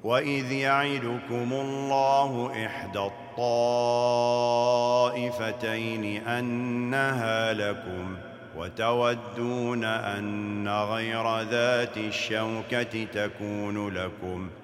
وإذ يعدكم الله إحدى الطائفتين أنها لكم وتودون أن غير ذات الشوكة تكون لكم